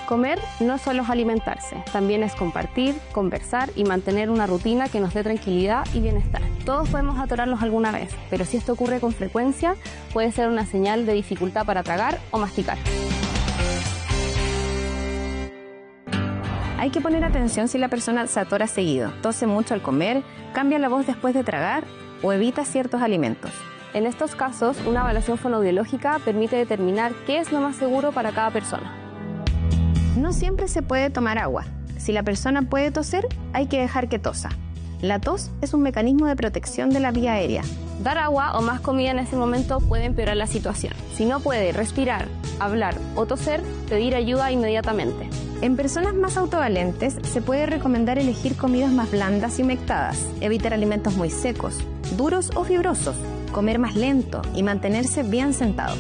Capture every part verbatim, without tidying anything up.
Comer no solo es alimentarse, también es compartir, conversar y mantener una rutina que nos dé tranquilidad y bienestar. Todos podemos atorarnos alguna vez, pero si esto ocurre con frecuencia, puede ser una señal de dificultad para tragar o masticar. Hay que poner atención si la persona se atora seguido, tose mucho al comer, cambia la voz después de tragar o evita ciertos alimentos. En estos casos, una evaluación fonoaudiológica permite determinar qué es lo más seguro para cada persona. No siempre se puede tomar agua. Si la persona puede toser, hay que dejar que tosa. La tos es un mecanismo de protección de la vía aérea. Dar agua o más comida en ese momento puede empeorar la situación. Si no puede respirar, hablar o toser, pedir ayuda inmediatamente. En personas más autovalentes se puede recomendar elegir comidas más blandas y humectadas, evitar alimentos muy secos, duros o fibrosos, comer más lento y mantenerse bien sentado.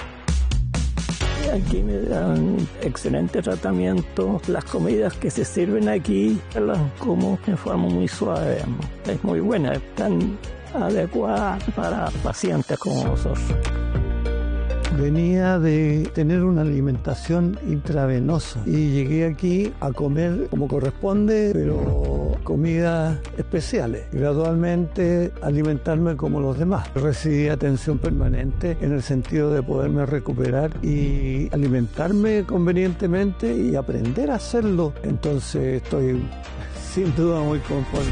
Aquí me dan excelente tratamiento. Las comidas que se sirven aquí las como de forma muy suave. Es muy buena, están adecuadas para pacientes como nosotros. Venía de tener una alimentación intravenosa y llegué aquí a comer como corresponde, pero comidas especiales. Gradualmente alimentarme como los demás. Recibí atención permanente en el sentido de poderme recuperar y alimentarme convenientemente y aprender a hacerlo. Entonces estoy sin duda muy conforme.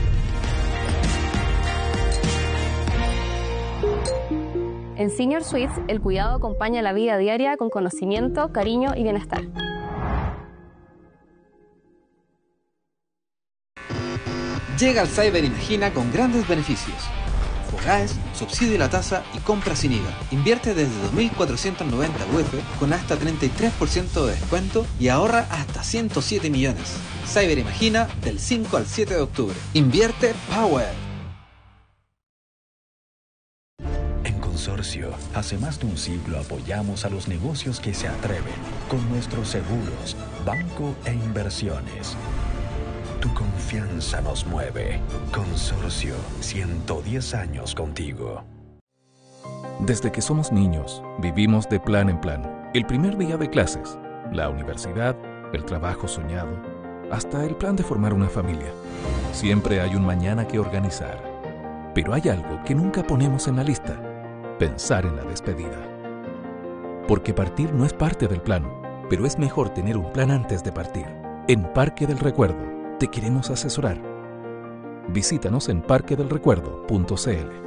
En Senior Suites, el cuidado acompaña la vida diaria con conocimiento, cariño y bienestar. Llega al Cyber Imagina con grandes beneficios. Fogaes, subsidio la tasa y compra sin I V A. Invierte desde dos mil cuatrocientos noventa U F con hasta treinta y tres por ciento de descuento y ahorra hasta ciento siete millones. Cyber Imagina del cinco al siete de octubre. Invierte Power. Consorcio, hace más de un siglo apoyamos a los negocios que se atreven con nuestros seguros, banco e inversiones. Tu confianza nos mueve. Consorcio, ciento diez años contigo. Desde que somos niños, vivimos de plan en plan. El primer día de clases, la universidad, el trabajo soñado, hasta el plan de formar una familia. Siempre hay un mañana que organizar. Pero hay algo que nunca ponemos en la lista. Pensar en la despedida. Porque partir no es parte del plan, pero es mejor tener un plan antes de partir. En Parque del Recuerdo, te queremos asesorar. Visítanos en parque del recuerdo punto c l.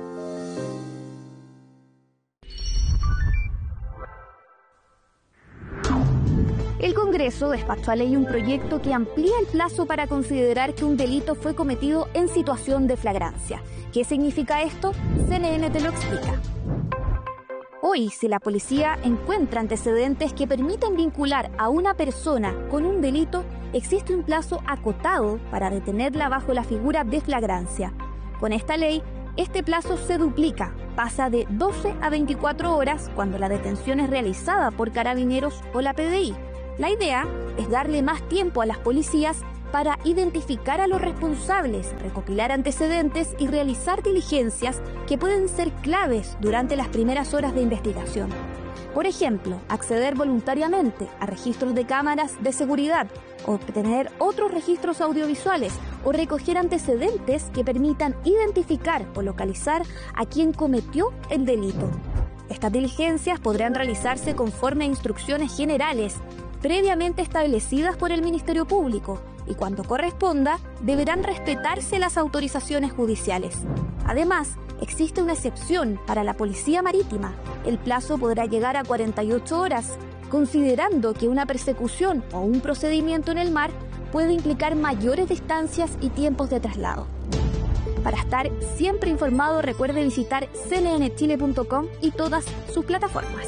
El Congreso despachó a ley un proyecto que amplía el plazo para considerar que un delito fue cometido en situación de flagrancia. ¿Qué significa esto? C N N te lo explica. Hoy, si la policía encuentra antecedentes que permiten vincular a una persona con un delito, existe un plazo acotado para detenerla bajo la figura de flagrancia. Con esta ley, este plazo se duplica, pasa de doce a veinticuatro horas cuando la detención es realizada por Carabineros o la P D I. La idea es darle más tiempo a las policías para identificar a los responsables, recopilar antecedentes y realizar diligencias que pueden ser claves durante las primeras horas de investigación. Por ejemplo, acceder voluntariamente a registros de cámaras de seguridad, obtener otros registros audiovisuales o recoger antecedentes que permitan identificar o localizar a quien cometió el delito. Estas diligencias podrán realizarse conforme a instrucciones generales previamente establecidas por el Ministerio Público y cuando corresponda deberán respetarse las autorizaciones judiciales. Además, existe una excepción para la Policía Marítima. El plazo podrá llegar a cuarenta y ocho horas, considerando que una persecución o un procedimiento en el mar puede implicar mayores distancias y tiempos de traslado. Para estar siempre informado, recuerde visitar c n n chile punto com y todas sus plataformas.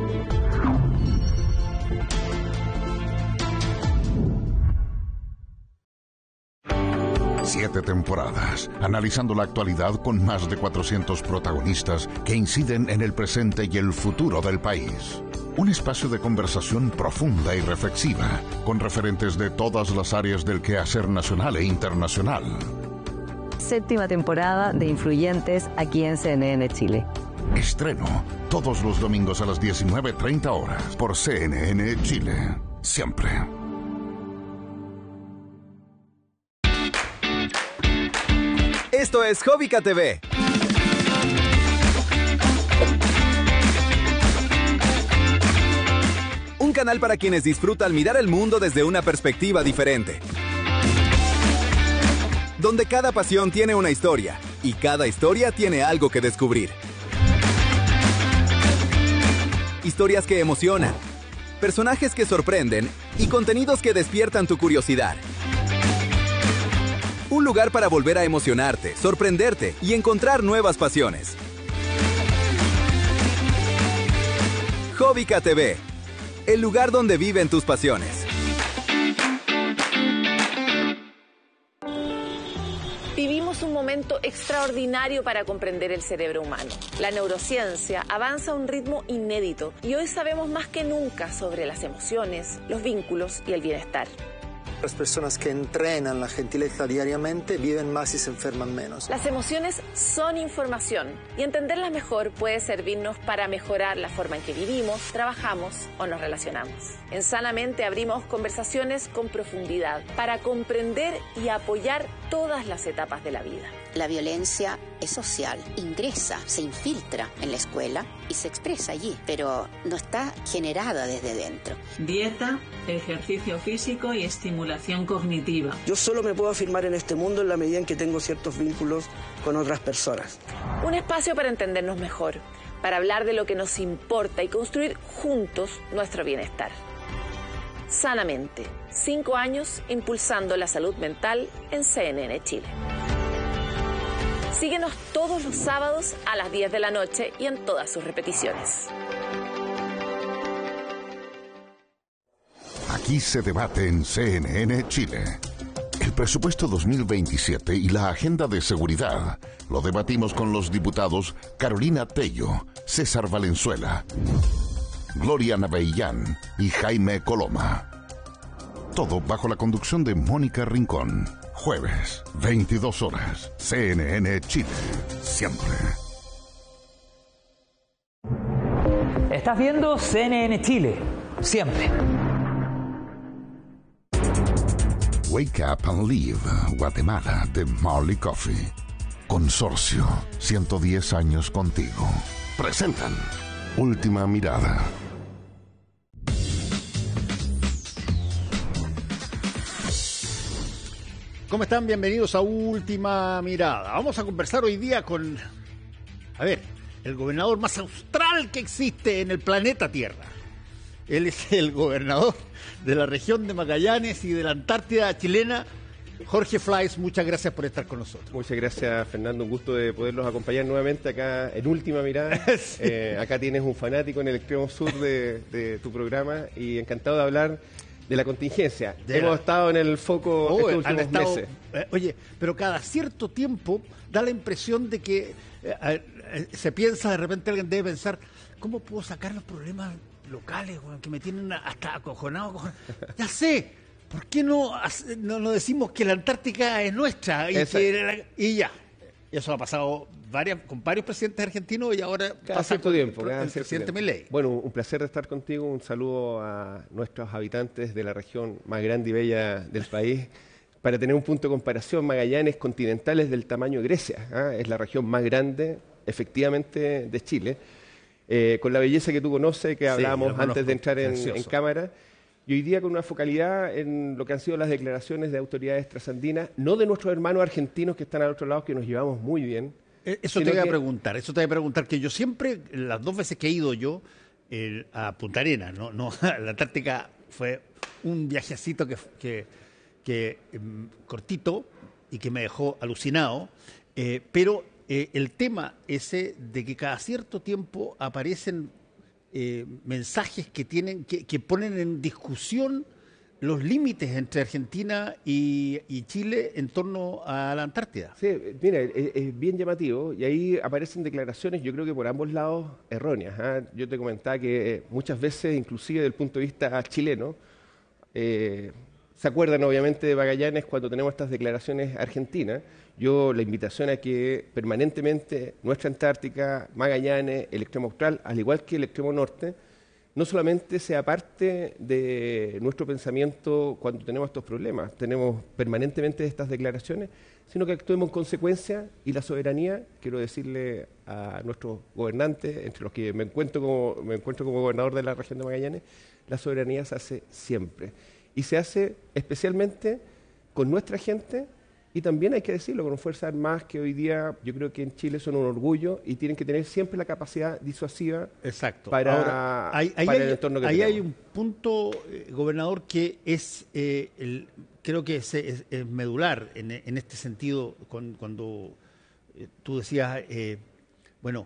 Siete temporadas, analizando la actualidad con más de cuatrocientos protagonistas que inciden en el presente y el futuro del país. Un espacio de conversación profunda y reflexiva, con referentes de todas las áreas del quehacer nacional e internacional. Séptima temporada de Influyentes aquí en C N N Chile. Estreno todos los domingos a las diecinueve treinta horas por C N N Chile. Siempre. Esto es Hobbica T V. Un canal para quienes disfrutan mirar el mundo desde una perspectiva diferente. Donde cada pasión tiene una historia y cada historia tiene algo que descubrir. Historias que emocionan, personajes que sorprenden y contenidos que despiertan tu curiosidad. Un lugar para volver a emocionarte, sorprenderte y encontrar nuevas pasiones. Hobbica T V, el lugar donde viven tus pasiones. Vivimos un momento extraordinario para comprender el cerebro humano. La neurociencia avanza a un ritmo inédito y hoy sabemos más que nunca sobre las emociones, los vínculos y el bienestar. Las personas que entrenan la gentileza diariamente viven más y se enferman menos. Las emociones son información y entenderlas mejor puede servirnos para mejorar la forma en que vivimos, trabajamos o nos relacionamos. En Sanamente abrimos conversaciones con profundidad para comprender y apoyar todas las etapas de la vida. La violencia es social, ingresa, se infiltra en la escuela y se expresa allí, pero no está generada desde dentro. Dieta, ejercicio físico y estimulación cognitiva. Yo solo me puedo afirmar en este mundo en la medida en que tengo ciertos vínculos con otras personas. Un espacio para entendernos mejor, para hablar de lo que nos importa y construir juntos nuestro bienestar. Sanamente, cinco años impulsando la salud mental en C N N Chile. Síguenos todos los sábados a las diez de la noche y en todas sus repeticiones. Aquí se debate en C N N Chile. El presupuesto dos mil veintisiete y la agenda de seguridad lo debatimos con los diputados Carolina Tello, César Valenzuela, Gloria Navellán y Jaime Coloma. Todo bajo la conducción de Mónica Rincón. Jueves, veintidós horas, C N N Chile, siempre. Estás viendo C N N Chile, siempre. Wake Up and Live, Guatemala, de Marley Coffee. Consorcio, ciento diez años contigo. Presentan Última Mirada. ¿Cómo están? Bienvenidos a Última Mirada. Vamos a conversar hoy día con, a ver, el gobernador más austral que existe en el planeta Tierra. Él es el gobernador de la región de Magallanes y de la Antártida chilena, Jorge Fleiss. Muchas gracias por estar con nosotros. Muchas gracias, Fernando. Un gusto de poderlos acompañar nuevamente acá en Última Mirada. Sí. eh, acá tienes un fanático en el extremo sur de, de tu programa y encantado de hablar de la contingencia. De Hemos la... estado en el foco oh, estos últimos estado... meses. Eh, oye, pero cada cierto tiempo da la impresión de que eh, eh, se piensa, de repente alguien debe pensar, ¿cómo puedo sacar los problemas locales, bueno, que me tienen hasta acojonado? Ya sé, ¿por qué no, no, no decimos que la Antártica es nuestra? Y, que, y ya. Eso ha pasado varias, con varios presidentes argentinos y ahora cada pasa cierto con tiempo, el, cada el cierto presidente tiempo. Milei. Bueno, un placer de estar contigo. Un saludo a nuestros habitantes de la región más grande y bella del país. Para tener un punto de comparación, Magallanes continental es del tamaño de Grecia. ¿eh? Es la región más grande, efectivamente, de Chile. Eh, con la belleza que tú conoces, que hablábamos sí, antes de entrar en, en cámara. Y hoy día con una focalidad en lo que han sido las declaraciones de autoridades trasandinas, no de nuestros hermanos argentinos que están al otro lado, que nos llevamos muy bien. Eso te voy a que... preguntar, eso te voy a preguntar, que yo siempre, las dos veces que he ido yo eh, a Punta Arenas, no, no, la Antártica fue un viajecito que, que, que eh, cortito y que me dejó alucinado, eh, pero eh, el tema ese de que cada cierto tiempo aparecen eh, mensajes que tienen, que, que ponen en discusión los límites entre Argentina y, y Chile en torno a la Antártida. Sí, mira, es, es bien llamativo y ahí aparecen declaraciones, yo creo que por ambos lados, erróneas. ¿eh? Yo te comentaba que muchas veces, inclusive desde el punto de vista chileno, eh, se acuerdan obviamente de Magallanes cuando tenemos estas declaraciones argentinas. Yo la invitación a que permanentemente nuestra Antártica, Magallanes, el extremo austral, al igual que el extremo norte, no solamente sea parte de nuestro pensamiento cuando tenemos estos problemas, tenemos permanentemente estas declaraciones, sino que actuemos en consecuencia, y la soberanía, quiero decirle a nuestros gobernantes, entre los que me encuentro como, me encuentro como gobernador de la región de Magallanes, la soberanía se hace siempre. Y se hace especialmente con nuestra gente, y también hay que decirlo, con Fuerzas Armadas que hoy día yo creo que en Chile son un orgullo y tienen que tener siempre la capacidad disuasiva. Exacto. Para, Ahora, hay, hay, para hay, el entorno que ahí tenemos. hay un punto, eh, gobernador, que es, eh, el, creo que es, es, es medular en, en este sentido, con, cuando eh, tú decías, eh, bueno,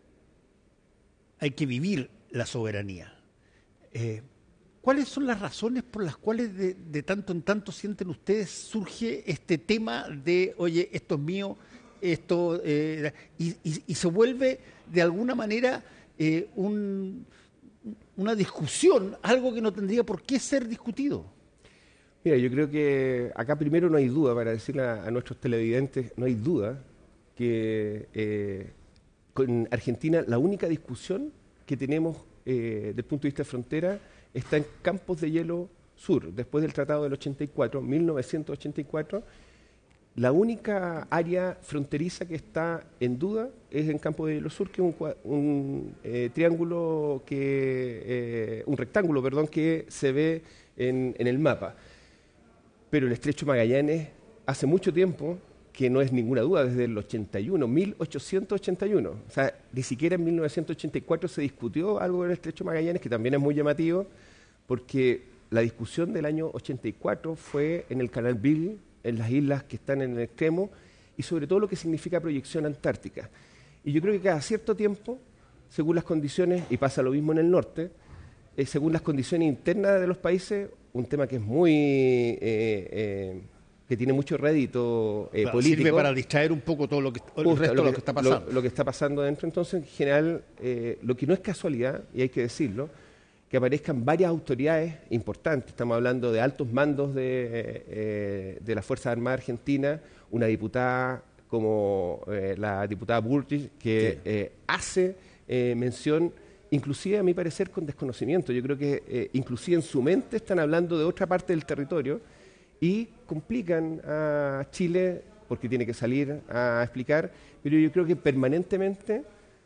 hay que vivir la soberanía. Eh, ¿Cuáles son las razones por las cuales de, de tanto en tanto sienten ustedes surge este tema de, oye, esto es mío, esto, eh, y, y, y se vuelve de alguna manera eh, un, una discusión, algo que no tendría por qué ser discutido? Mira, yo creo que acá primero no hay duda, para decirle a, a nuestros televidentes, no hay duda que eh, con Argentina la única discusión que tenemos eh, desde el punto de vista de frontera está en Campos de Hielo Sur. Después del Tratado del ochenta y cuatro, mil novecientos ochenta y cuatro, la única área fronteriza que está en duda es en Campos de Hielo Sur, que es un, un eh, triángulo, que eh, un rectángulo, perdón, que se ve en, en el mapa. Pero el Estrecho Magallanes hace mucho tiempo que no es ninguna duda, desde el ochenta y uno, mil ochocientos ochenta y uno. O sea, ni siquiera en mil novecientos ochenta y cuatro se discutió algo del Estrecho Magallanes, que también es muy llamativo, porque la discusión del año ochenta y cuatro fue en el Canal Beagle, en las islas que están en el extremo, y sobre todo lo que significa proyección antártica. Y yo creo que cada cierto tiempo, según las condiciones, y pasa lo mismo en el norte, eh, según las condiciones internas de los países, un tema que es muy... Eh, eh, que tiene mucho rédito eh, claro, político. Sirve para distraer un poco todo lo que, el Justo, resto lo de lo que, que está pasando. Lo, lo que está pasando dentro. Entonces, en general, eh, lo que no es casualidad, y hay que decirlo, que aparezcan varias autoridades importantes. Estamos hablando de altos mandos de, eh, de las Fuerzas Armadas Argentinas, una diputada como eh, la diputada Burgess, que sí. eh, hace eh, mención, inclusive a mi parecer con desconocimiento. Yo creo que eh, inclusive en su mente están hablando de otra parte del territorio y complican a Chile porque tiene que salir a explicar, pero yo creo que permanentemente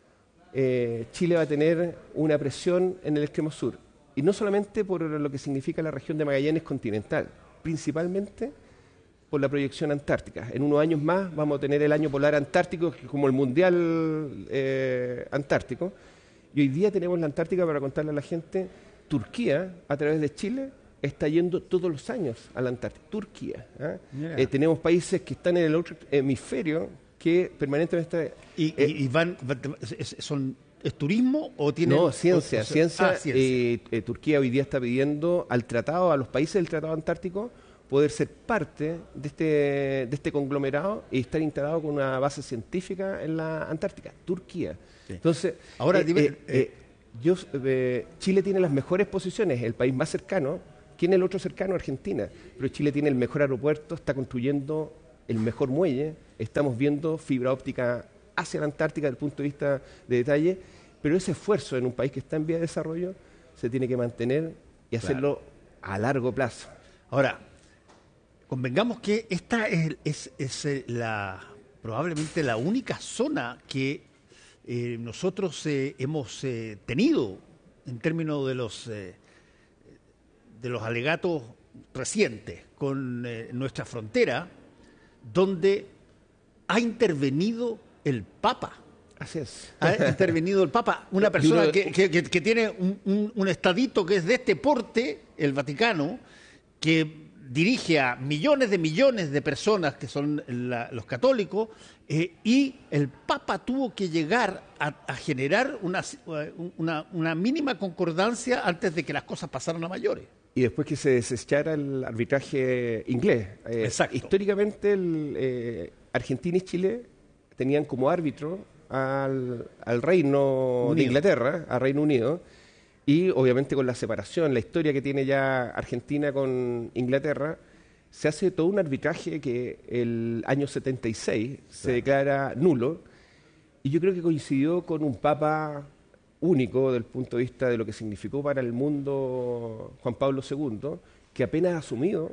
eh, Chile va a tener una presión en el extremo sur, y no solamente por lo que significa la región de Magallanes continental, principalmente por la proyección antártica. En unos años más vamos a tener el año polar antártico, como el mundial eh, antártico, y hoy día tenemos la Antártica, para contarle a la gente, Turquía, a través de Chile, está yendo todos los años a la Antártica. Turquía. ¿eh? Yeah. Eh, tenemos países que están en el otro hemisferio que permanentemente... ¿Y, eh, y van, son, es turismo o tienen...? No, ciencia. O, o, ciencia, ah, ciencia. Eh, eh, Turquía hoy día está pidiendo al tratado, a los países del Tratado Antártico, poder ser parte de este, de este conglomerado y estar integrado con una base científica en la Antártica. Turquía. Sí. Entonces, ahora eh, dime, eh, eh, yo, eh, Chile tiene las mejores posiciones, el país más cercano. ¿Quién es el otro cercano? Argentina. Pero Chile tiene el mejor aeropuerto, está construyendo el mejor muelle, estamos viendo fibra óptica hacia la Antártica desde el punto de vista de detalle, pero ese esfuerzo en un país que está en vía de desarrollo se tiene que mantener y hacerlo claro. a largo plazo. Ahora, convengamos que esta es, es, es la, probablemente la única zona que eh, nosotros eh, hemos eh, tenido en términos de los... Eh, de los alegatos recientes con eh, nuestra frontera, donde ha intervenido el Papa. Así es. Ha intervenido el Papa, una persona que, que, que, que tiene un, un, un estadito que es de este porte, el Vaticano, que dirige a millones de millones de personas que son la, los católicos, eh, y el Papa tuvo que llegar a, a generar una, una, una mínima concordancia antes de que las cosas pasaran a mayores. Y después que se desechara el arbitraje inglés. Eh, Exacto. Históricamente, el, eh, Argentina y Chile tenían como árbitro al, al Reino Unido. de Inglaterra, al Reino Unido, y obviamente con la separación, la historia que tiene ya Argentina con Inglaterra, se hace todo un arbitraje que el año setenta y seis claro. se declara nulo, y yo creo que coincidió con un papa único desde el punto de vista de lo que significó para el mundo Juan Pablo segundo, que apenas asumido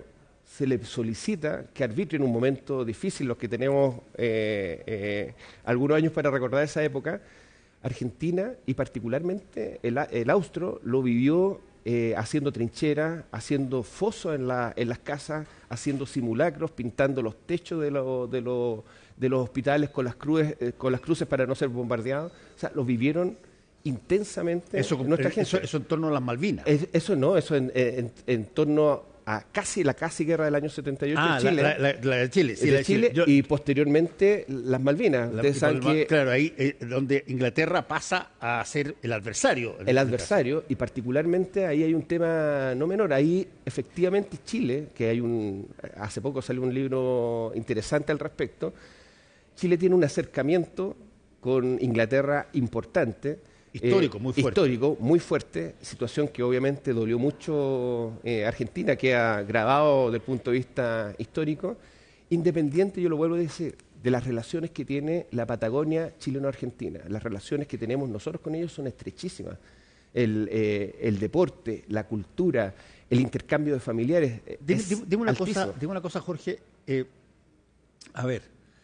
se le solicita que arbitre en un momento difícil, los que tenemos eh, eh, algunos años para recordar esa época. Argentina, y particularmente el, el austro, lo vivió eh, haciendo trincheras, haciendo fosos en, la, en las casas, haciendo simulacros, pintando los techos de, lo, de, lo, de los hospitales con las, cruces, eh, con las cruces para no ser bombardeados. O sea, lo vivieron intensamente eso, nuestra gente. Eso, eso en torno a las Malvinas. Es, eso no, eso en, en, en torno a casi la casi guerra del año setenta y ocho ah, en Chile. La, la, la de Chile, sí, de la de Chile, Chile. Yo, y posteriormente las Malvinas. La, Ustedes saben que, claro, ahí eh, donde Inglaterra pasa a ser el adversario. El este adversario, caso. Y particularmente ahí hay un tema no menor. Ahí efectivamente Chile, que hay un hace poco salió un libro interesante al respecto, Chile tiene un acercamiento con Inglaterra importante. Histórico, eh, muy fuerte. Histórico, muy fuerte, situación que obviamente dolió mucho eh, Argentina, que ha grabado desde el punto de vista histórico, independiente, yo lo vuelvo a decir, de las relaciones que tiene la Patagonia chileno-argentina. Las relaciones que tenemos nosotros con ellos son estrechísimas. El, eh, el deporte, la cultura, el intercambio de familiares. Dime, dime, una, cosa, dime una cosa, Jorge. Eh, a ver,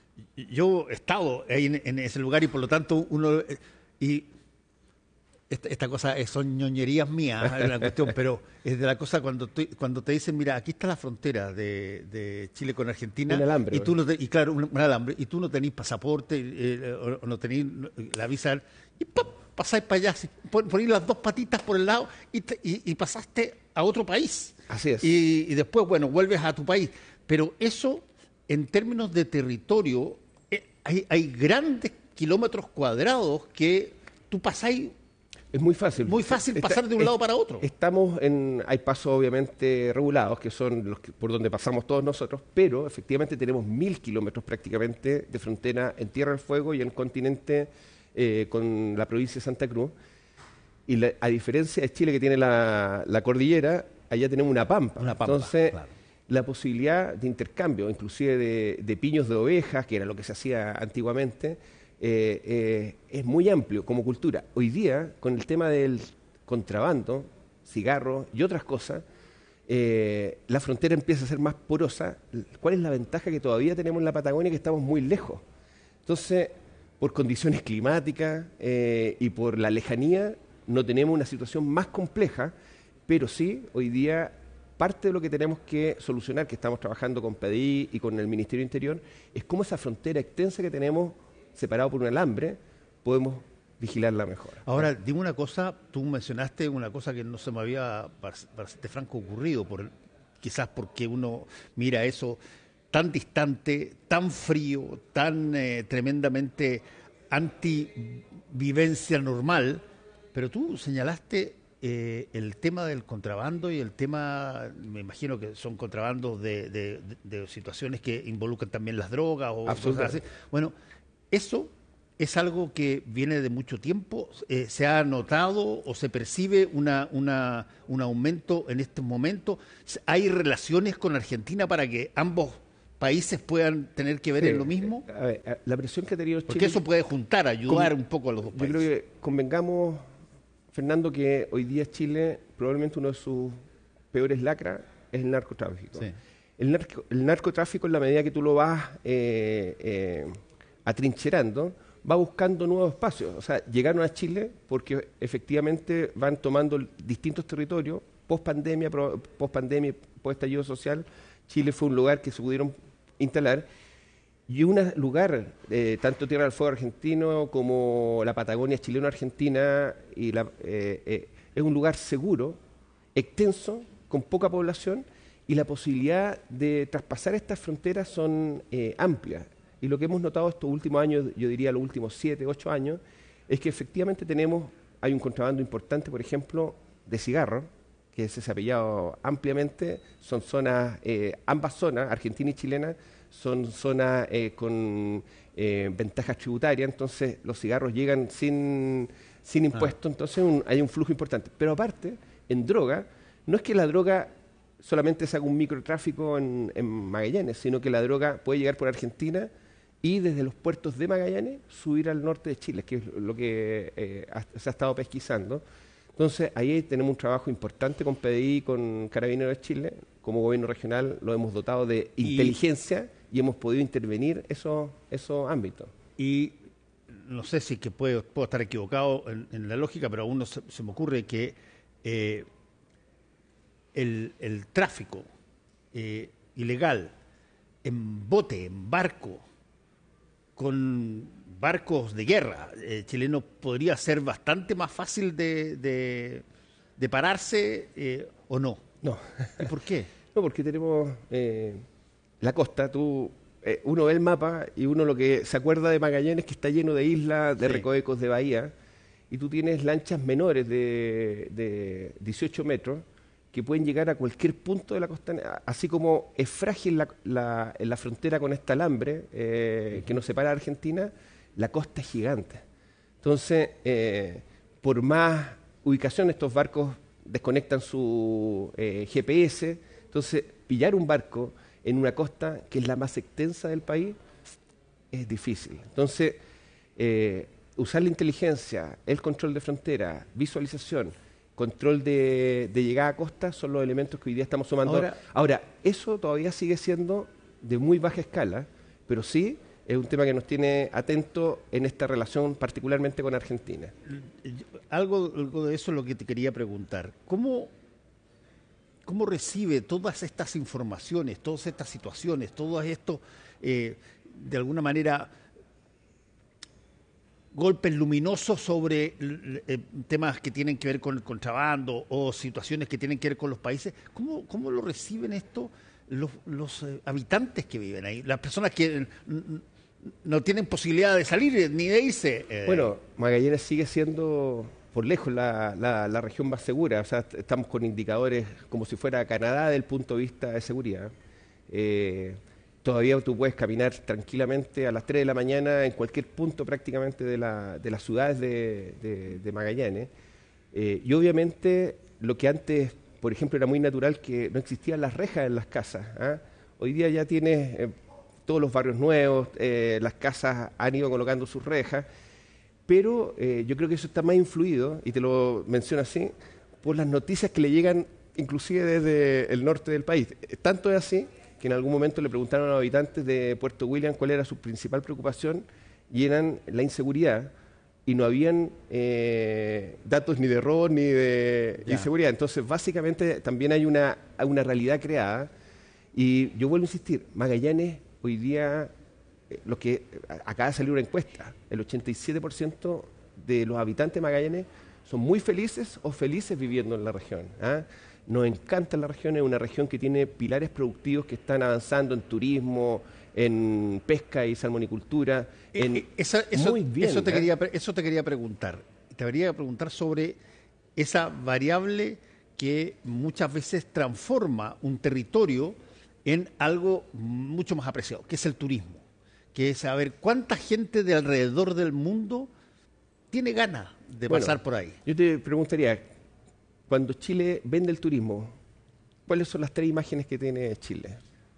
yo he estado ahí en, en ese lugar y por lo tanto uno... Eh, y Esta, esta cosa es, son ñoñerías mías, es la cuestión, pero es de la cosa cuando, te, cuando te dicen, mira, aquí está la frontera de, de Chile con Argentina. Un alambre. Y, tú no te, y claro, un, un alambre, y tú no tenés pasaporte, eh, o, o no tenés la visa, y ¡pop! Pasáis para allá, ponéis las dos patitas por el lado y, te, y, y pasaste a otro país. Así es. Y, y después, bueno, vuelves a tu país. Pero eso, en términos de territorio, eh, hay, hay grandes kilómetros cuadrados que tú pasáis. Es muy fácil. Muy fácil Está, pasar de un es, lado para otro. Estamos en, hay pasos obviamente regulados, que son los que, por donde pasamos todos nosotros, pero efectivamente tenemos mil kilómetros prácticamente de frontera en Tierra del Fuego y en el continente eh, con la provincia de Santa Cruz. Y la, a diferencia de Chile, que tiene la, la cordillera, allá tenemos una pampa. Una pampa, Entonces, claro. La posibilidad de intercambio, inclusive de, de piños de ovejas, que era lo que se hacía antiguamente, Eh, eh, es muy amplio como cultura. Hoy día, con el tema del contrabando, cigarros y otras cosas, eh, la frontera empieza a ser más porosa. ¿Cuál es la ventaja que todavía tenemos en la Patagonia? Que estamos muy lejos. Entonces, por condiciones climáticas eh, y por la lejanía, no tenemos una situación más compleja, pero sí, hoy día, parte de lo que tenemos que solucionar, que estamos trabajando con P D I y con el Ministerio del Interior, es cómo esa frontera extensa que tenemos separado por un alambre, podemos vigilarla mejor. Ahora, dime una cosa, tú mencionaste una cosa que no se me había, para, para serte franco, ocurrido, por, quizás porque uno mira eso tan distante, tan frío, tan eh, tremendamente anti-vivencia normal, pero tú señalaste eh, el tema del contrabando y el tema, me imagino que son contrabandos de, de, de, de situaciones que involucran también las drogas o cosas así. Bueno, ¿eso es algo que viene de mucho tiempo? Eh, ¿Se ha notado o se percibe una, una, un aumento en estos momentos? ¿Hay relaciones con Argentina para que ambos países puedan tener que ver sí, en lo mismo? A ver, la presión que ha tenido Chile... Porque eso puede juntar, ayudar con, un poco a los dos yo países. Yo creo que convengamos, Fernando, que hoy día Chile, probablemente uno de sus peores lacras es el narcotráfico. Sí. El, narco, el narcotráfico, en la medida que tú lo vas... Eh, eh, atrincherando, va buscando nuevos espacios. O sea, llegaron a Chile porque efectivamente van tomando distintos territorios, post pandemia, post pandemia, post estallido social. Chile fue un lugar que se pudieron instalar y un lugar, eh, tanto Tierra del Fuego argentino como la Patagonia chileno-argentina, y la, eh, eh, es un lugar seguro, extenso, con poca población, y la posibilidad de traspasar estas fronteras son eh, amplias. Y lo que hemos notado estos últimos años, yo diría los últimos siete, ocho años, es que efectivamente tenemos, hay un contrabando importante, por ejemplo, de cigarros, que se ha cepillado ampliamente. Son zonas, eh, ambas zonas, argentina y chilena, son zonas eh, con eh, ventajas tributarias, entonces los cigarros llegan sin, sin impuestos, ah. entonces un, hay un flujo importante. Pero aparte, en droga, no es que la droga solamente se haga un microtráfico en, en Magallanes, sino que la droga puede llegar por Argentina y desde los puertos de Magallanes subir al norte de Chile, que es lo que eh, ha, se ha estado pesquisando. Entonces, ahí tenemos un trabajo importante con P D I, con Carabineros de Chile, como gobierno regional lo hemos dotado de inteligencia y, y hemos podido intervenir esos, esos ámbitos. Y no sé si que puedo, puedo estar equivocado en, en la lógica, pero aún no se, se me ocurre que eh, el, el tráfico eh, ilegal en bote, en barco, con barcos de guerra eh, chilenos podría ser bastante más fácil de, de, de pararse eh, o no. No. ¿Y por qué? No, porque tenemos eh, la costa, tú, eh, uno ve el mapa y uno lo que se acuerda de Magallanes que está lleno de islas, de sí. recovecos, de bahía, y tú tienes lanchas menores de, de dieciocho metros que pueden llegar a cualquier punto de la costa, así como es frágil la, la, la frontera con este alambre eh, que nos separa de Argentina, la costa es gigante. Entonces, eh, por más ubicación, estos barcos desconectan su eh, G P S, entonces pillar un barco en una costa que es la más extensa del país es difícil. Entonces, eh, usar la inteligencia, el control de frontera, visualización, control de, de llegada a costa son los elementos que hoy día estamos sumando. Ahora, Ahora, eso todavía sigue siendo de muy baja escala, pero sí es un tema que nos tiene atentos en esta relación, particularmente con Argentina. Algo, algo de eso es lo que te quería preguntar. ¿Cómo, cómo recibe todas estas informaciones, todas estas situaciones, todo esto, eh, de alguna manera, golpes luminosos sobre eh, temas que tienen que ver con el contrabando o situaciones que tienen que ver con los países? ¿Cómo, cómo lo reciben esto los, los eh, habitantes que viven ahí? Las personas que no tienen posibilidad de salir ni de irse. Eh. Bueno, Magallanes sigue siendo por lejos la, la, la región más segura. O sea, estamos con indicadores como si fuera Canadá desde el punto de vista de seguridad. Eh, todavía tú puedes caminar tranquilamente a las tres de la mañana en cualquier punto prácticamente de, la, de las ciudades de, de, de Magallanes. Eh, y obviamente lo que antes, por ejemplo, era muy natural que no existían las rejas en las casas. ¿eh? Hoy día ya tienes eh, todos los barrios nuevos, eh, las casas han ido colocando sus rejas, pero eh, yo creo que eso está más influido, y te lo menciono así, por las noticias que le llegan inclusive desde el norte del país. Tanto es así que en algún momento le preguntaron a los habitantes de Puerto William cuál era su principal preocupación, y eran la inseguridad, y no habían eh, datos ni de robo ni de ya. inseguridad. Entonces, básicamente, también hay una, una realidad creada, y yo vuelvo a insistir, Magallanes hoy día, eh, lo que acaba de salir una encuesta, el ochenta y siete por ciento de los habitantes de Magallanes son muy felices o felices viviendo en la región. ¿eh? Nos encanta la región, es una región que tiene pilares productivos que están avanzando en turismo, en pesca y salmonicultura. En, eh, esa, eso, muy bien, eso, te ¿eh? quería, eso te quería preguntar. Te quería preguntar sobre esa variable que muchas veces transforma un territorio en algo mucho más apreciado, que es el turismo, que es saber cuánta gente de alrededor del mundo tiene ganas de bueno, pasar por ahí. Yo te preguntaría, cuando Chile vende el turismo, ¿cuáles son las tres imágenes que tiene Chile?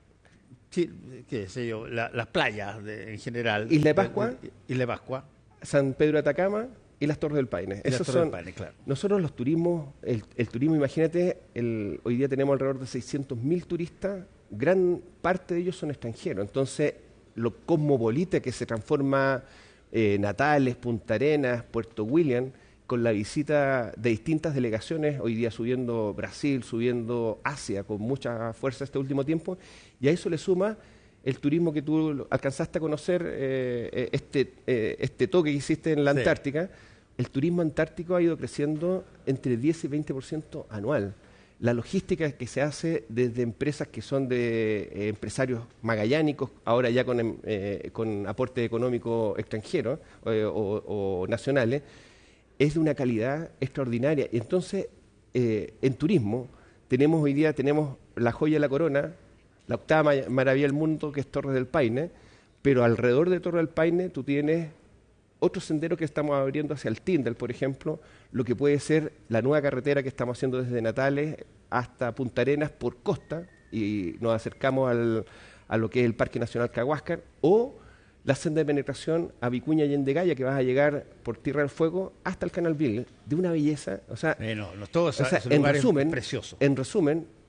Sí, qué sé yo, la, las playas de, en general. Isla de Pascua. Isla de Pascua. San Pedro de Atacama y las Torres del Paine. Y Esos las Torres son, del Paine, claro. Nosotros los turismos, el, el turismo, imagínate, el, hoy día tenemos alrededor de seiscientos mil turistas, gran parte de ellos son extranjeros. Entonces, lo cosmopolita que se transforma eh, Natales, Punta Arenas, Puerto William, con la visita de distintas delegaciones, hoy día subiendo Brasil, subiendo Asia con mucha fuerza este último tiempo, y a eso le suma el turismo que tú alcanzaste a conocer, eh, este, eh, este toque que hiciste en la sí. Antártica. El turismo antártico ha ido creciendo entre diez y veinte por ciento anual. La logística que se hace desde empresas que son de eh, empresarios magallánicos, ahora ya con, eh, con aporte económico extranjero eh, o, o nacionales, es de una calidad extraordinaria. Y entonces, eh, en turismo, tenemos hoy día tenemos la joya de la corona, la octava maravilla del mundo, que es Torres del Paine, pero alrededor de Torres del Paine tú tienes otro sendero que estamos abriendo hacia el Tindel, por ejemplo, lo que puede ser la nueva carretera que estamos haciendo desde Natales hasta Punta Arenas por costa, y nos acercamos al, a lo que es el Parque Nacional Cahuáscar, o la senda de penetración a Vicuña y Endegaya, que vas a llegar por Tierra del Fuego hasta el Canal Ville, de una belleza. O sea, eh, no, no, todo o sea, ese en lugar resumen, es precioso. En resumen,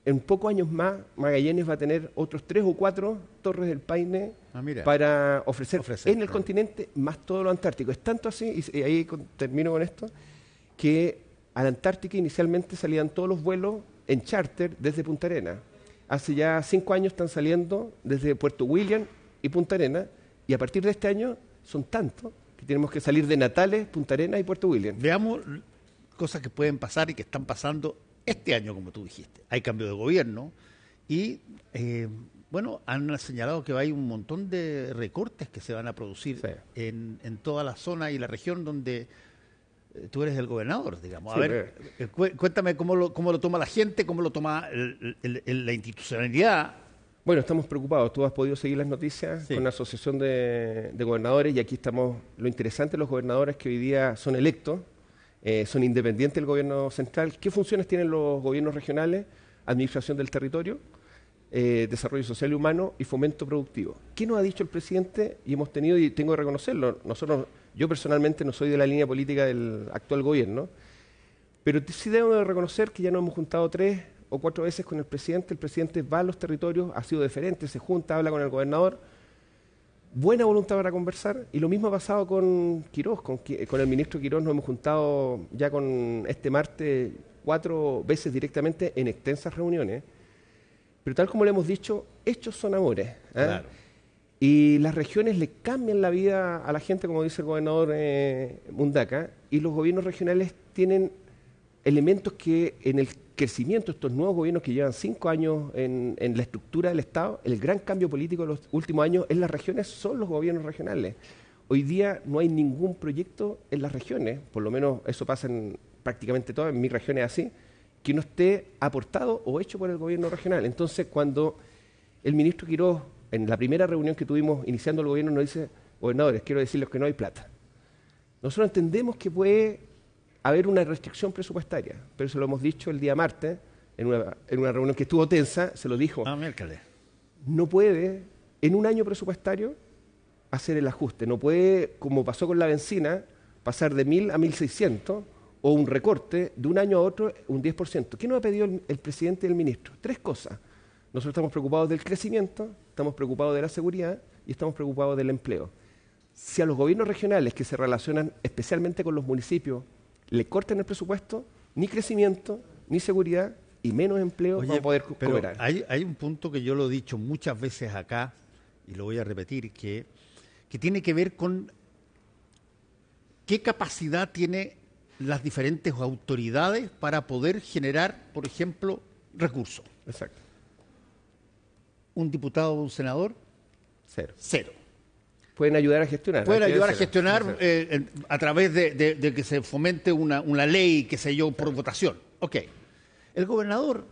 en pocos años más, Magallanes va a tener otros tres o cuatro Torres del Paine ah, para ofrecer, ofrecer en el claro. continente más todo lo antártico. Es tanto así, y ahí con, termino con esto, que a la Antártica inicialmente salían todos los vuelos en charter desde Punta Arenas. Hace ya cinco años están saliendo desde Puerto William y Punta Arenas, y a partir de este año son tantos que tenemos que salir de Natales, Punta Arenas y Puerto William. Veamos cosas que pueden pasar y que están pasando este año, como tú dijiste. Hay cambio de gobierno y, eh, bueno, han señalado que hay un montón de recortes que se van a producir sí. en, en toda la zona y la región donde eh, tú eres el gobernador, digamos. A sí, ver, eh, cu cuéntame cómo lo, cómo lo toma la gente, cómo lo toma el, el, el, la institucionalidad. Bueno, estamos preocupados. Tú has podido seguir las noticias sí. con la Asociación de, de Gobernadores y aquí estamos. Lo interesante de los gobernadores que hoy día son electos, Eh, son independientes del gobierno central. ¿Qué funciones tienen los gobiernos regionales? Administración del territorio, eh, desarrollo social y humano y fomento productivo. ¿Qué nos ha dicho el presidente? Y hemos tenido, y tengo que reconocerlo, nosotros, yo personalmente no soy de la línea política del actual gobierno, pero sí debo de reconocer que ya nos hemos juntado tres o cuatro veces con el presidente. El presidente va a los territorios, ha sido deferente, se junta, habla con el gobernador. Buena voluntad para conversar, y lo mismo ha pasado con Quirós, con, con el ministro Quirós nos hemos juntado ya con este martes cuatro veces directamente en extensas reuniones, pero tal como le hemos dicho, hechos son amores, ¿eh? Claro. Y las regiones le cambian la vida a la gente, como dice el gobernador eh, Mundaca, y los gobiernos regionales tienen elementos que en el crecimiento, estos nuevos gobiernos que llevan cinco años en, en la estructura del Estado, el gran cambio político de los últimos años en las regiones son los gobiernos regionales. Hoy día no hay ningún proyecto en las regiones, por lo menos eso pasa en prácticamente todas, en mi región es así, que no esté aportado o hecho por el gobierno regional. Entonces, cuando el ministro Quirós, en la primera reunión que tuvimos iniciando el gobierno, nos dice, gobernadores, quiero decirles que no hay plata. Nosotros entendemos que puede haber una restricción presupuestaria, pero se lo hemos dicho el día martes, en una, en una reunión que estuvo tensa, se lo dijo. Ah, miércoles. No puede, en un año presupuestario, hacer el ajuste. No puede, como pasó con la benzina, pasar de mil a mil seiscientos, o un recorte de un año a otro, un diez por ciento. ¿Qué nos ha pedido el, el presidente y el ministro? Tres cosas. Nosotros estamos preocupados del crecimiento, estamos preocupados de la seguridad y estamos preocupados del empleo. Si a los gobiernos regionales que se relacionan especialmente con los municipios le cortan el presupuesto, ni crecimiento, ni seguridad y menos empleo Oye, van a poder pero cooperar. Hay, hay un punto que yo lo he dicho muchas veces acá, y lo voy a repetir, que, que tiene que ver con qué capacidad tiene las diferentes autoridades para poder generar, por ejemplo, recursos. Exacto. Un diputado o un senador, cero. Cero. Pueden ayudar a gestionar. Pueden ayudar a gestionar eh, a través de, de, de que se fomente una, una ley, qué sé yo, por sí. votación. Ok. El gobernador,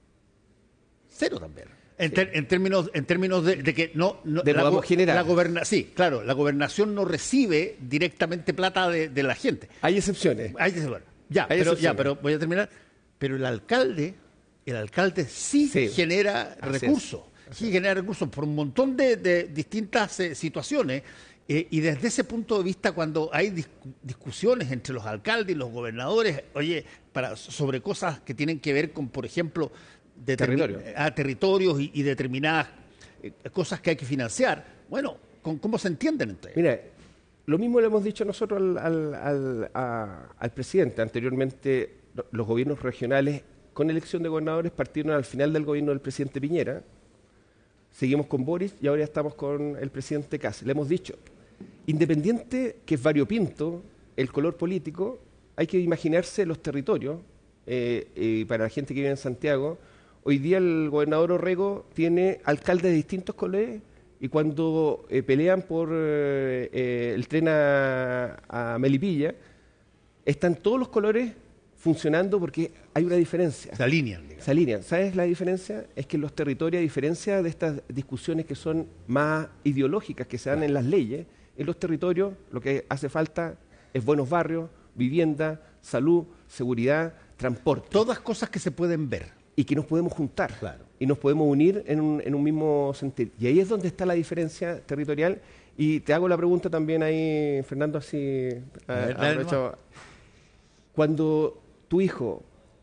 cero también. En, sí. ter, en términos, en términos de, de que no... no de la, go generar. La goberna, sí, claro, la gobernación no recibe directamente plata de, de la gente. Hay excepciones. Hay excepciones. Ya, Hay pero, excepciones. ya, pero voy a terminar. Pero el alcalde, el alcalde sí, sí. genera Así recursos. Es. Sí, genera recursos por un montón de, de distintas eh, situaciones eh, y desde ese punto de vista cuando hay dis discusiones entre los alcaldes y los gobernadores, oye, para, sobre cosas que tienen que ver con, por ejemplo, Territorio. a territorios y, y determinadas eh, cosas que hay que financiar, bueno, con, ¿cómo se entienden entre ellos? Mira, lo mismo le hemos dicho nosotros al, al, al, a, al presidente. Anteriormente, los gobiernos regionales con elección de gobernadores partieron al final del gobierno del presidente Piñera. Seguimos con Boris y ahora ya estamos con el presidente Kast. Le hemos dicho, independiente que es variopinto el color político, hay que imaginarse los territorios. Eh, eh, para la gente que vive en Santiago, hoy día el gobernador Orrego tiene alcaldes de distintos colores y cuando eh, pelean por eh, eh, el tren a, a Melipilla, están todos los colores funcionando porque hay una diferencia. Se alinean. Digamos. Se alinean. ¿Sabes la diferencia? Es que en los territorios, a diferencia de estas discusiones que son más ideológicas que se dan claro. en las leyes, en los territorios lo que hace falta es buenos barrios, vivienda, salud, seguridad, transporte. Todas cosas que se pueden ver. Y que nos podemos juntar. Claro. Y nos podemos unir en un, en un mismo sentir. Y ahí es donde está la diferencia territorial. Y te hago la pregunta también ahí, Fernando, así... A ver, a, cuando tu hijo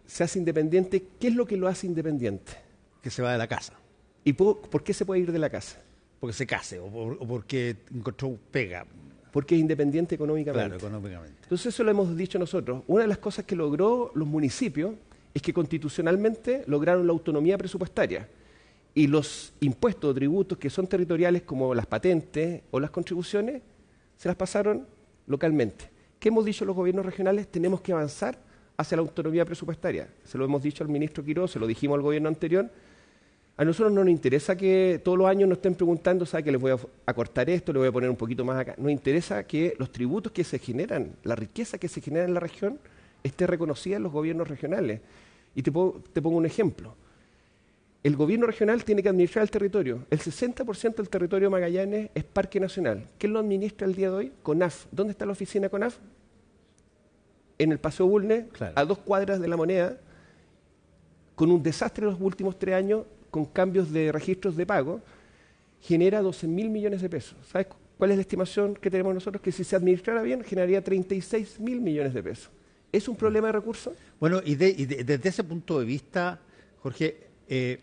se hace independiente, ¿qué es lo que lo hace independiente? Que se va de la casa. ¿Y por, por qué se puede ir de la casa? Porque se case o, por, o porque encontró pega. Porque es independiente económicamente. Claro, económicamente. Entonces eso lo hemos dicho nosotros. Una de las cosas que logró los municipios es que constitucionalmente lograron la autonomía presupuestaria. Y los impuestos o tributos que son territoriales, como las patentes o las contribuciones, se las pasaron localmente. ¿Qué hemos dicho los gobiernos regionales? Tenemos que avanzar hacia la autonomía presupuestaria. Se lo hemos dicho al ministro Quiroz, se lo dijimos al gobierno anterior. A nosotros no nos interesa que todos los años nos estén preguntando, ¿sabe que les voy a acortar esto, le voy a poner un poquito más acá? Nos interesa que los tributos que se generan, la riqueza que se genera en la región, esté reconocida en los gobiernos regionales. Y te, puedo, te pongo un ejemplo. El gobierno regional tiene que administrar el territorio. El sesenta por ciento del territorio de Magallanes es parque nacional. ¿Quién lo administra el día de hoy? CONAF. ¿Dónde está la oficina CONAF? En el Paseo Bulnes, claro, a dos cuadras de La Moneda, con un desastre en los últimos tres años, con cambios de registros de pago, genera doce mil millones de pesos. ¿Sabes cuál es la estimación que tenemos nosotros? Que si se administrara bien, generaría treinta y seis mil millones de pesos. ¿Es un problema de recursos? Bueno, y, de, y de, desde ese punto de vista, Jorge, eh,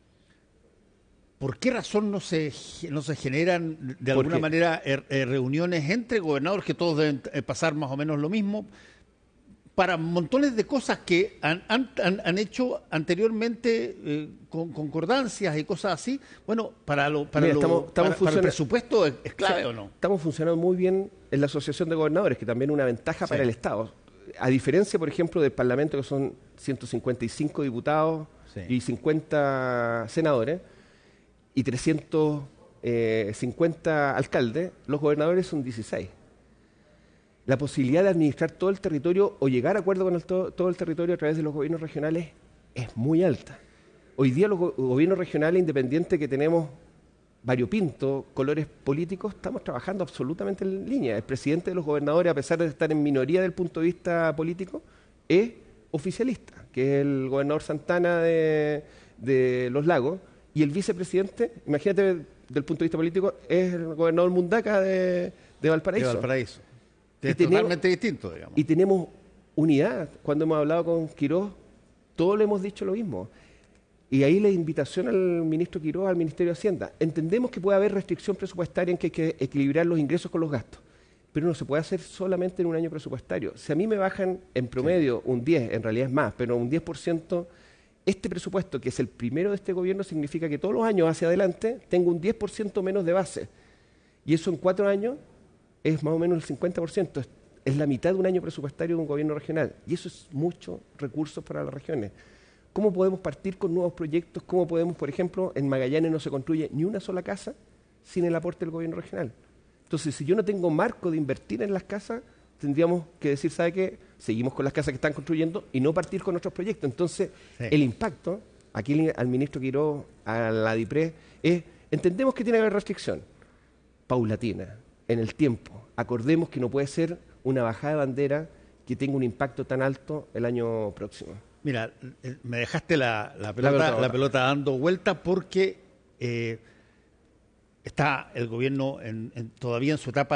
¿por qué razón no se, no se generan de alguna manera eh, eh, reuniones entre gobernadores, que todos deben eh, pasar más o menos lo mismo, para montones de cosas que han, han, han hecho anteriormente, eh, con concordancias y cosas así? Bueno, para, lo, para, Mira, lo, estamos, estamos para, para el presupuesto es, es clave, ¿o no? Estamos funcionando muy bien en la Asociación de Gobernadores, que también es una ventaja sí. para el Estado. A diferencia, por ejemplo, del Parlamento, que son ciento cincuenta y cinco diputados sí. y cincuenta senadores, y trescientos cincuenta alcaldes, los gobernadores son dieciséis. La posibilidad de administrar todo el territorio o llegar a acuerdo con el todo, todo el territorio a través de los gobiernos regionales es muy alta. Hoy día los go gobiernos regionales independientes que tenemos variopinto, colores políticos, estamos trabajando absolutamente en línea. El presidente de los gobernadores, a pesar de estar en minoría del punto de vista político, es oficialista, que es el gobernador Santana de, de Los Lagos, y el vicepresidente, imagínate del punto de vista político, es el gobernador Mundaca de, de Valparaíso. De Valparaíso. Es totalmente distinto, digamos. Y tenemos unidad. Cuando hemos hablado con Quiroz, todos le hemos dicho lo mismo. Y ahí la invitación al ministro Quiroz, al Ministerio de Hacienda. Entendemos que puede haber restricción presupuestaria en que hay que equilibrar los ingresos con los gastos, pero no se puede hacer solamente en un año presupuestario. Si a mí me bajan en promedio sí. un diez, en realidad es más, pero un diez por ciento, este presupuesto, que es el primero de este gobierno, significa que todos los años hacia adelante tengo un diez por ciento menos de base. Y eso en cuatro años es más o menos el cincuenta por ciento. Es, es la mitad de un año presupuestario de un gobierno regional. Y eso es mucho recursos para las regiones. ¿Cómo podemos partir con nuevos proyectos? ¿Cómo podemos, por ejemplo, en Magallanes no se construye ni una sola casa sin el aporte del gobierno regional? Entonces, si yo no tengo marco de invertir en las casas, tendríamos que decir, ¿sabe qué? Seguimos con las casas que están construyendo y no partir con otros proyectos. Entonces, sí. el impacto, aquí al ministro Quiroz, a la DIPRE, es, entendemos que tiene que haber restricción paulatina, en el tiempo. Acordemos que no puede ser una bajada de bandera que tenga un impacto tan alto el año próximo. Mira, me dejaste la, la, pelota, la, pelota, la pelota dando vuelta porque eh, está el gobierno en, en, todavía en su etapa